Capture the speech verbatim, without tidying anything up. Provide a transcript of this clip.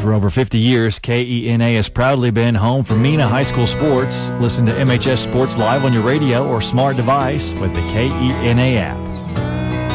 For over fifty years, K E N A has proudly been home for Mena High School sports. Listen to M H S Sports Live on your radio or smart device with the K E N A app.